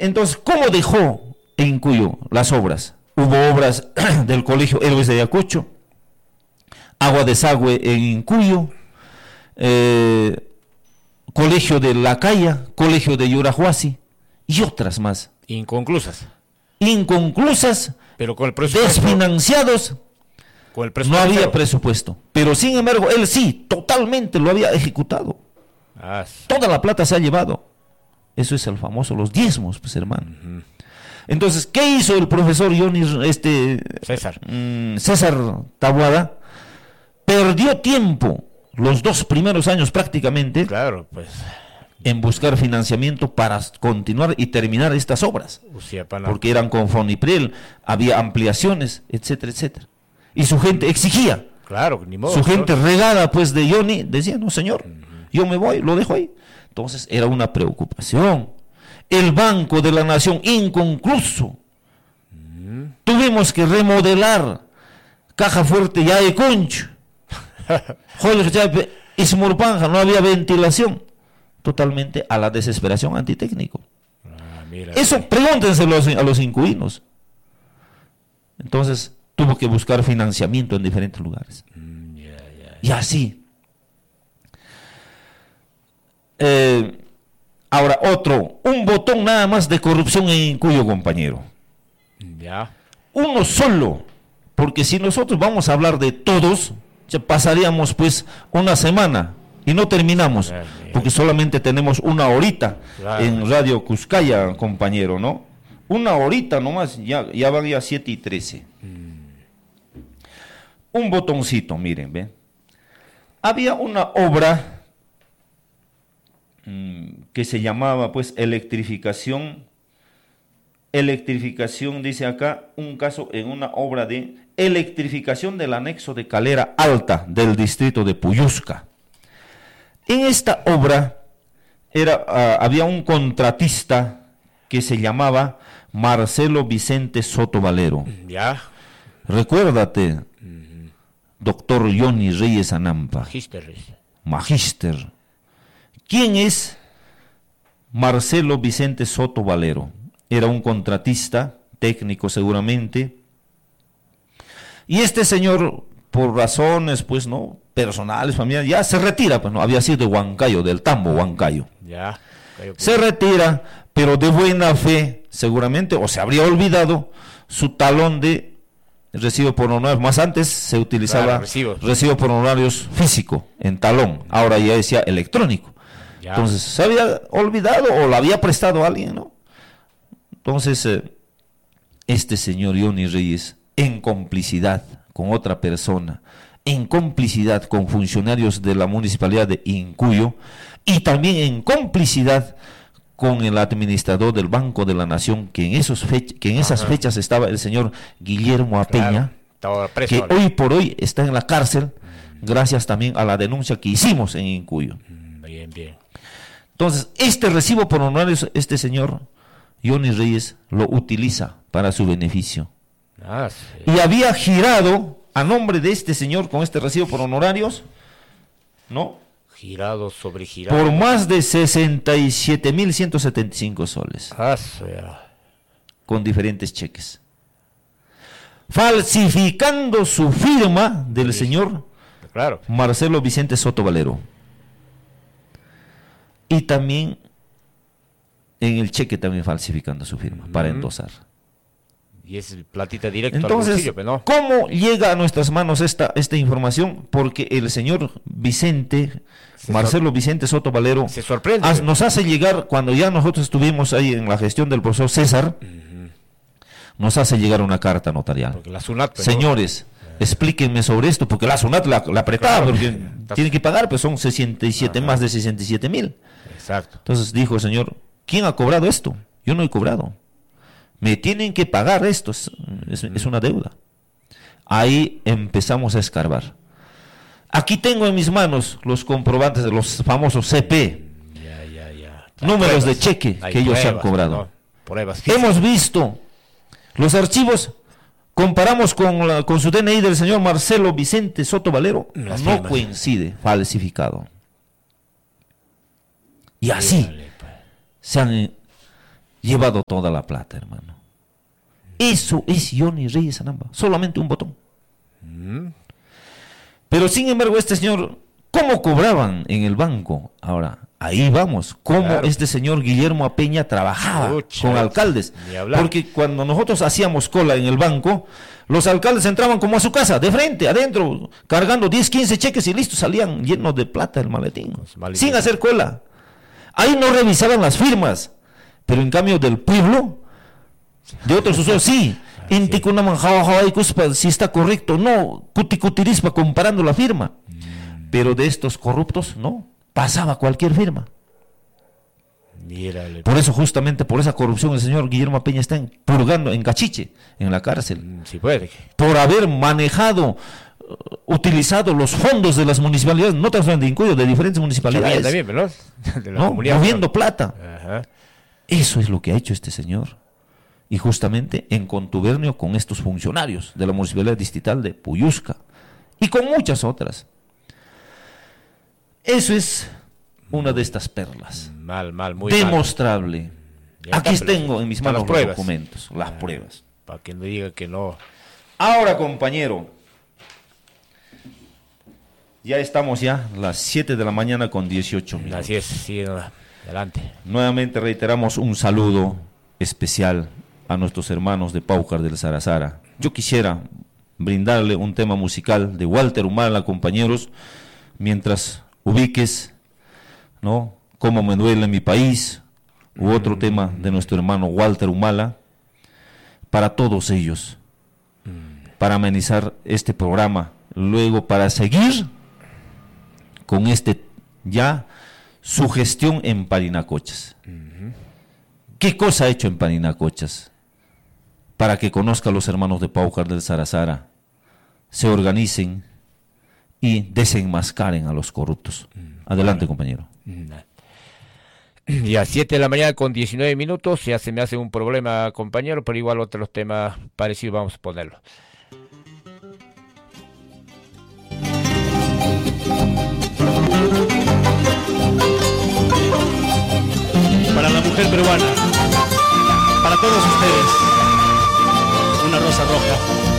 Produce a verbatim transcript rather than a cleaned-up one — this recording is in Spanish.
entonces, ¿cómo dejó en Cuyo las obras? Hubo obras del Colegio Héroes de Ayacucho, agua desagüe en Cuyo, eh, Colegio de La Caya, Colegio de Yurahuasi y otras más. Inconclusas. Inconclusas, pero con el presupuesto, desfinanciados, con el presupuesto no había presupuesto. Pero sin embargo, él sí, totalmente lo había ejecutado. Ah, sí. Toda la plata se ha llevado. Eso es el famoso, los diezmos, pues hermano. Uh-huh. Entonces, ¿qué hizo el profesor Johnny, este, César. Mmm, César Taboada? Perdió tiempo, los dos primeros años prácticamente, claro, pues, en buscar financiamiento para continuar y terminar estas obras. Uciapana. Porque eran con Foniprel, había ampliaciones, etcétera, etcétera. Y su gente exigía. Claro, ni modo. Su claro. gente regada, pues, de Johnny, decía, no señor, uh-huh. yo me voy, lo dejo ahí. Entonces era una preocupación. El Banco de la Nación inconcluso. Uh-huh. Tuvimos que remodelar Caja Fuerte ya de Concho. Ismurpanja, no había ventilación. Totalmente a la desesperación antitécnico. Ah, mira, eso mira. Pregúntenselo a los incuinos. Entonces tuvo que buscar financiamiento en diferentes lugares. Mm, yeah, yeah, yeah. Y así. Eh, ahora otro, un botón nada más de corrupción en Cuyo, compañero. Ya. Uno solo, porque si nosotros vamos a hablar de todos, ya pasaríamos pues una semana y no terminamos, claro, porque solamente tenemos una horita, claro, en Radio Cuscaya, compañero, ¿no? Una horita nomás, ya, ya van ya siete y trece. Mm. Un botoncito, miren, ¿ven? Había una obra mmm, que se llamaba pues electrificación, electrificación, dice acá, un caso en una obra de electrificación del anexo de Calera Alta del distrito de Puyusca. En esta obra era, uh, había un contratista que se llamaba Marcelo Vicente Soto Valero. Ya. Recuérdate, uh-huh. doctor Johnny Reyes Anampa. Magíster. Magíster. ¿Quién es Marcelo Vicente Soto Valero? Era un contratista, técnico seguramente. Y este señor, por razones, pues, ¿no?, personales, familiares, ya se retira, pues, no, había sido de Huancayo, del Tambo, Huancayo. Ya. Se retira, pero de buena fe, seguramente, o se habría olvidado su talón de recibo por honorarios. Más antes se utilizaba claro, recibo. recibo por honorarios físico, en talón, ahora ya decía electrónico. Ya. Entonces, se había olvidado o lo había prestado a alguien, ¿no? Entonces, eh, este señor Johnny Reyes, en complicidad con otra persona, en complicidad con funcionarios de la municipalidad de Incuyo y también en complicidad con el administrador del Banco de la Nación, que en, esos fech- que en esas Ajá. fechas estaba el señor Guillermo Apeña, claro, preso, que ¿vale? hoy por hoy está en la cárcel, mm. gracias también a la denuncia que hicimos en Incuyo. Mm, bien, bien. Entonces, este recibo por honorarios, este señor Johnny Reyes lo utiliza para su beneficio. Ah, sí. Y había girado a nombre de este señor con este recibo por honorarios, ¿no? Girado sobre girado. Por más de sesenta y siete mil ciento setenta y cinco soles. Ah, sí. Con diferentes cheques. Falsificando su firma del sí. señor claro. Marcelo Vicente Soto Valero. Y también en el cheque también falsificando su firma, uh-huh. para endosar. Y es platita directa. Entonces, al bolsillo, pero no. ¿cómo llega a nuestras manos esta, esta información? Porque el señor Vicente, se Marcelo sor- Vicente Soto Valero, se sorprende. Has, nos hace llegar, cuando ya nosotros estuvimos ahí en la gestión del profesor César, uh-huh. nos hace llegar una carta notarial. Porque la SUNAT, pero Señores, no. explíquenme sobre esto, porque la SUNAT la, la apretaba, claro, porque tienen que pagar, pues son sesenta y siete, Ajá. más de sesenta y siete mil. Exacto. Entonces dijo el señor, ¿quién ha cobrado esto? Yo no he cobrado. Me tienen que pagar esto, es, es, es una deuda. Ahí empezamos a escarbar. Aquí tengo en mis manos los comprobantes de los famosos C P, ya, ya, ya. números pruebas, de cheque que ellos se han cobrado. No, pruebas Hemos visto los archivos, comparamos con, la, con su D N I del señor Marcelo Vicente Soto Valero, Las no firmas. coincide, falsificado. Y así Dígale, pues. se han llevado toda la plata, hermano. Eso es Johnny Reyes Anamba, solamente un botón. Mm. Pero sin embargo, este señor, ¿cómo cobraban en el banco? Ahora, ahí vamos, cómo claro. este señor Guillermo Apeña trabajaba Ucha, con alcaldes. Porque cuando nosotros hacíamos cola en el banco, los alcaldes entraban como a su casa, de frente, adentro, cargando diez, quince cheques y listo, salían llenos de plata el maletín, sin hacer cola. Ahí no revisaban las firmas, pero en cambio del pueblo, de otros usuarios, sí, en si está correcto, no, cuticutirispa comparando la firma. Pero de estos corruptos, no, pasaba cualquier firma. Mírale. Por eso, justamente por esa corrupción, el señor Guillermo Peña está en, purgando en Cachiche, en la cárcel. Sí puede. Por haber manejado, uh, utilizado los fondos de las municipalidades, no tan solo de Incuyo, de diferentes municipalidades. También, ¿no? De la ¿no? Moviendo plata. Ajá. Eso es lo que ha hecho este señor. Y justamente en contubernio con estos funcionarios de la municipalidad distrital de Puyusca y con muchas otras. Eso es una de estas perlas. Mal, mal, muy demostrable. Mal. Aquí tengo en mis manos los pruebas. documentos, las ah, pruebas. Para que no diga que no. Ahora, compañero, ya estamos ya a las siete de la mañana con dieciocho minutos. Así es, sí, adelante. Nuevamente reiteramos un saludo especial a nuestros hermanos de Paucar del Sarazara. Yo quisiera brindarle un tema musical de Walter Humala, compañeros, mientras ubiques, ¿no?, Cómo me duele mi país, u otro mm. tema de nuestro hermano Walter Humala, para todos ellos, mm. para amenizar este programa, luego para seguir con este ya su gestión en Parinacochas. Mm-hmm. ¿Qué cosa ha hecho en Parinacochas? Para que conozcan los hermanos de Paucar del Sarazara, se organicen y desenmascaren a los corruptos. Adelante, compañero. Y a siete de la mañana con diecinueve minutos, ya se me hace un problema, compañero, pero igual otros temas parecidos vamos a ponerlo. Para la mujer peruana, para todos ustedes, una rosa roja.